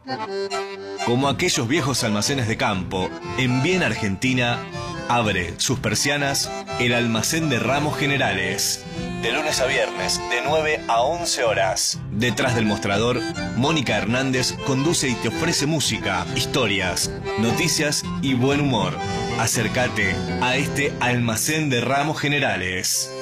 Como aquellos viejos almacenes de campo, en Bien Argentina abre sus persianas el almacén de Ramos Generales. De lunes a viernes, de 9 a 11 horas. Detrás del mostrador, Mónica Hernández conduce y te ofrece música, historias, noticias y buen humor. Acércate a este almacén de Ramos Generales.